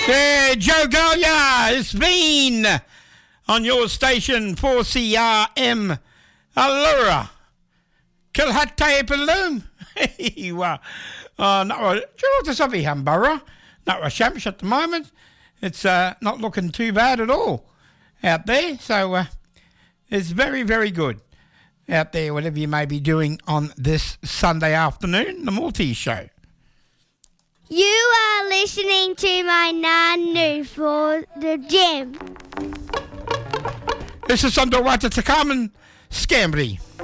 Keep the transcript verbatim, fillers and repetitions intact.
Yeah, Joe Golia, it's been on your station four C R M Allura. Kilhate Palum. Well, uh, not a Sophie Hamborough. Not a Shamsh at the moment. It's uh, not looking too bad at all out there. So uh, it's very, very good out there, whatever you may be doing on this Sunday afternoon, the Maltese Show. You are listening to my Nanu for the gym. This is Sandor Wata Takaman Scambry.